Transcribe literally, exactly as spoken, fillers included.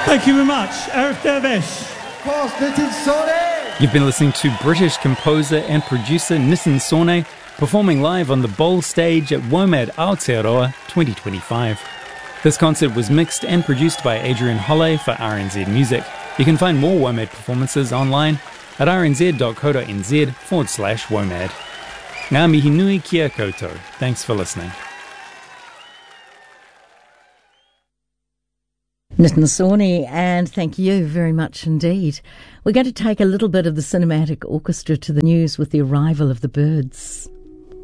Thank you very much. Arif Dervish. You've been listening to British composer and producer Nitin Sone performing live on the Bowl stage at WOMAD Aotearoa twenty twenty-five. This concert was mixed and produced by Adrian Holle for R N Z Music. You can find more WOMAD performances online at rnz.co.nz forward slash WOMAD. Ngā mihi nui kia koutou. Thanks for listening. Nitin Sone, and thank you very much indeed. We're going to take a little bit of the Cinematic Orchestra to the news with the arrival of the birds.